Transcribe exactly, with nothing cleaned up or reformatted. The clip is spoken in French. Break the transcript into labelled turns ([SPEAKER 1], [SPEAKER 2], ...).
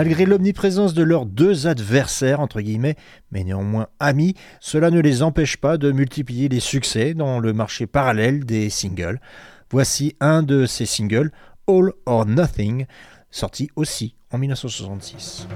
[SPEAKER 1] Malgré l'omniprésence de leurs deux adversaires, entre guillemets, mais néanmoins amis, cela ne les empêche pas de multiplier les succès dans le marché parallèle des singles. Voici un de ces singles, All or Nothing, sorti aussi en dix-neuf cent soixante-six.